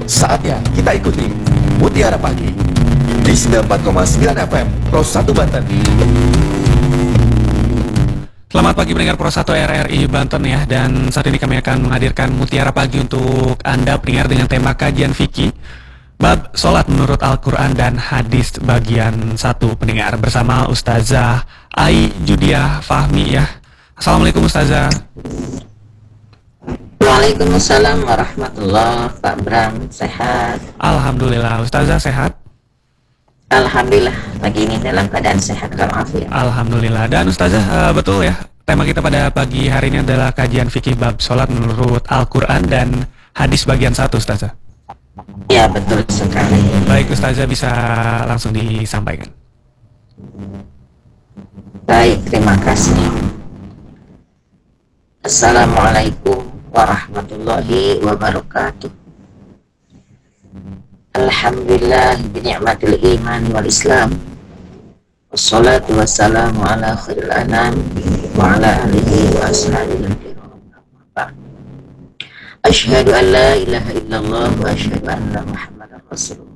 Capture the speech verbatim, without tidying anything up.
Saatnya kita ikuti Mutiara Pagi di sembilan puluh empat koma sembilan F M Pro satu Banten. Selamat pagi pendengar Pro satu R R I Banten ya. Dan saat ini kami akan menghadirkan Mutiara Pagi untuk Anda pendengar dengan tema kajian fikih bab sholat menurut Al-Quran dan hadis bagian satu pendengar bersama Ustazah Ai Judiah Fahmi ya. Assalamualaikum Ustazah. Waalaikumsalam warahmatullahi wabarakatuh. Pak Bram, sehat? Alhamdulillah. Ustazah sehat? Alhamdulillah, pagi ini dalam keadaan sehat walafiat. Alhamdulillah. Dan Ustazah, uh, betul ya, tema kita pada pagi hari ini adalah kajian fikih bab sholat menurut Al-Quran dan hadis bagian satu, Ustazah. Ya, betul sekali. Baik, Ustazah bisa langsung disampaikan. Baik, terima kasih. Assalamualaikum warahmatullahi wabarakatuh. Alhamdulillah binikmatil iman wal islam. Wassalatu wassalamu ala khairil anam wa ala alihi wa ashabihi kiram. Asyhadu an la ilaha illallah wa asyhadu anna Muhammadar Rasulullah.